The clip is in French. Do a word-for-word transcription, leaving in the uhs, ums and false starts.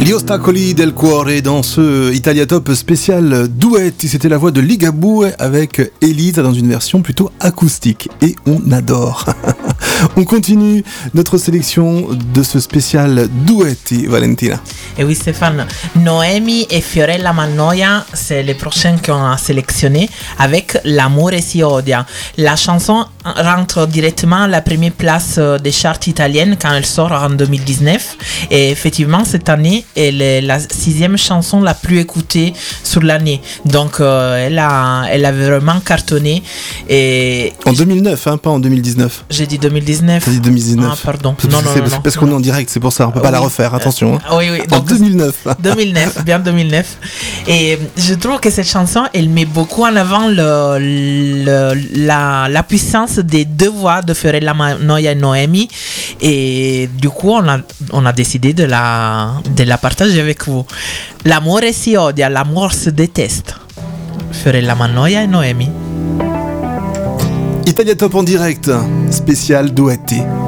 Gli ostacoli del cuore dans ce Italia Top spécial duetti. C'était la voix de Ligabue avec Elisa dans une version plutôt acoustique. Et on adore. On continue notre sélection de ce spécial duetti, Valentina. Et oui Stéphane, Noemi et Fiorella Mannoia, c'est les prochains qu'on a sélectionnés avec L'amore si odia. La chanson rentre directement à la première place des charts italiennes quand elle sort en deux mille dix-neuf. Et effectivement, cette année, elle est la sixième chanson la plus écoutée sur l'année. Donc, euh, elle, a, elle a vraiment cartonné. Et en deux mille neuf, hein, pas en deux mille dix-neuf. J'ai dit deux mille dix-neuf. T'as dit deux mille dix-neuf. Ah, pardon. C'est, non, non, c'est, non, c'est non, parce non, qu'on non. est en direct, c'est pour ça, on peut pas oui. la refaire, attention. Hein. Oui, oui. En Donc, deux mille neuf. deux mille neuf, bien deux mille neuf. Et je trouve que cette chanson, elle met beaucoup en avant le, le, la, la puissance des deux voix de Fiorella Mannoia et Noemi. Et du coup, on a, on a décidé de la, de la partager avec vous. L'amore si odia, l'amour se déteste. Fiorella Mannoia et Noemi. Italia Top en direct, spécial duetti.